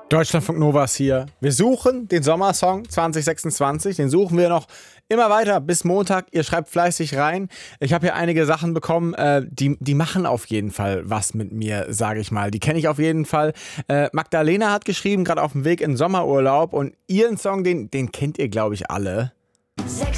Deutschlandfunk Novas hier. Wir suchen den Sommersong 2026. Den suchen wir noch immer weiter bis Montag. Ihr schreibt fleißig rein. Ich habe hier einige Sachen bekommen, die machen auf jeden Fall was mit mir, sage ich mal. Die kenne ich auf jeden Fall. Magdalena hat geschrieben, gerade auf dem Weg in Sommerurlaub. Und ihren Song, den kennt ihr, glaube ich, alle.